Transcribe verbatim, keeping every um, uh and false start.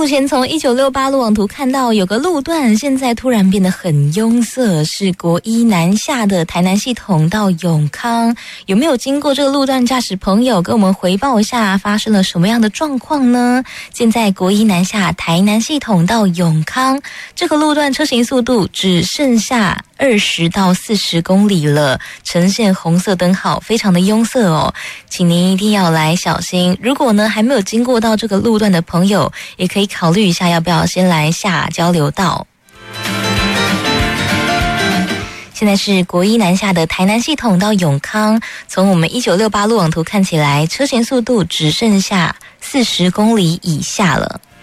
目前从一九六八路网图看到有个路段现在突然变得很拥塞，是国一南下的台南系统到永康。有没有经过这个路段驾驶朋友跟我们回报一下发生了什么样的状况呢？现在国一南下台南系统到永康这个路段车行速度只剩下二十到四十公里了，呈现红色灯号，非常的拥塞哦，请您一定要来小心。如果呢还没有经过到这个路段的朋友，也可以考虑一下要不要先来下交流道。现在是国一南下的台南系统到永康，从我们一九六八路网图看起来，车行速度只剩下四十公里以下了。